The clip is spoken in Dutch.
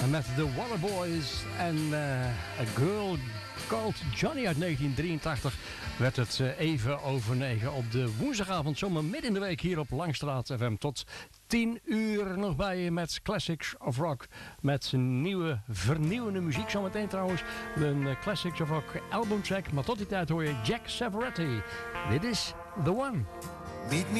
Met The Waterboys en A Girl Called Johnny uit 1983 werd het even over 9 op de woensdagavond, zomaar midden in de week hier op Langstraat FM. Tot 10 uur nog bij je met Classics of Rock. Met nieuwe, vernieuwende muziek. Zometeen trouwens een Classics of Rock albumtrack. Maar tot die tijd hoor je Jack Savoretti. Dit is The One. Meet me